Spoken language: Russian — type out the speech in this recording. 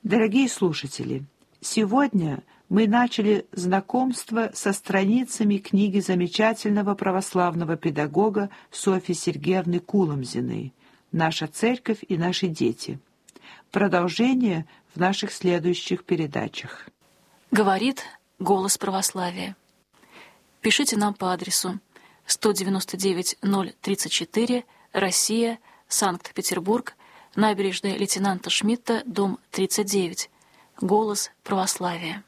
Дорогие слушатели, сегодня мы начали знакомство со страницами книги замечательного православного педагога Софьи Сергеевны Куломзиной «Наша церковь и наши дети». Продолжение в наших следующих передачах. Говорит «Голос православия». Пишите нам по адресу 199-034, Россия, Санкт-Петербург, набережная лейтенанта Шмидта, дом 39. Голос православия.